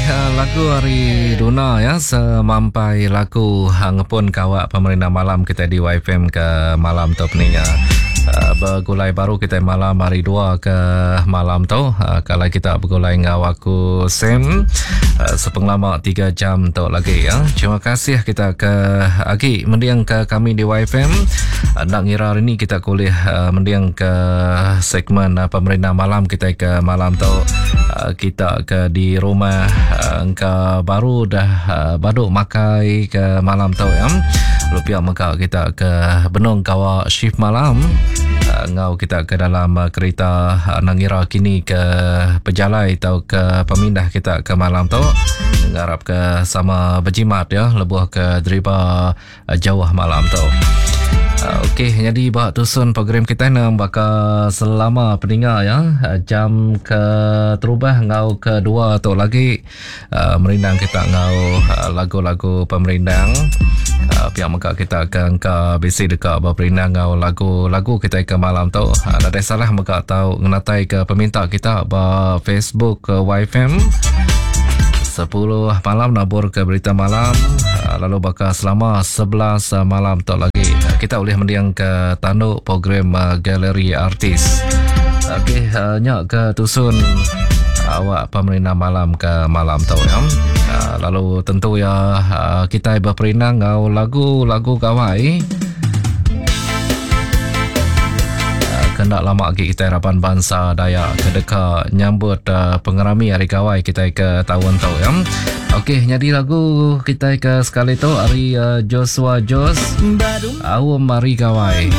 lagu hari Duna ya, semampai lagu ngepun kawak pemerintah malam kita di YFM ke malam tu peninga. Bergulai baru kita malam hari 2 ke malam tu. Kalau kita bergulai dengan waku Sam sepenglamak 3 jam tu lagi ya. Terima kasih kita ke Agi mendiang ke kami di YFM. Nak ngira hari ni kita kuliah mendiang ke segmen pemerintah malam kita ke malam tu. Kita ke di rumah engkau baru dah baduk makai ke malam tu ya. Lupiak maka kita ke benung kawak shift malam. Ngau kita ke dalam kereta nangira kini ke pejalai atau ke pemindah kita ke malam tu. Ngarap ke sama berjimat ya, lebuh ke deriba jauh malam tu. Okey, jadi bak tusun program kita nak bakal selama pendengar ya. Jam ke terubah ngau kedua tu lagi merindang kita ngau lagu-lagu pemerindang. Pihak maka kita akan ke bisi dekat berperindang ngau lagu-lagu kita ke malam tu. Ada salah maka tahu ngenatai ke peminta kita ba Facebook ke YFM 10 malam nabur ke berita malam. Lalu bakal selama 11 malam tu lagi kita boleh mendiang ke tanduk program galeri artis. Okey, nyak ke tusun awak pemerintah malam ke malam tu ya. Lalu tentu ya kita berperindang ngau lagu-lagu kawai. Kendak lama lagi kita harapan bangsa Dayak kedeka nyambut pengerami hari kawai kita ke tahun tu ya. Okey, jadi lagu kita ke sekali tu hari Joshua Jos Awam Mari Kawai.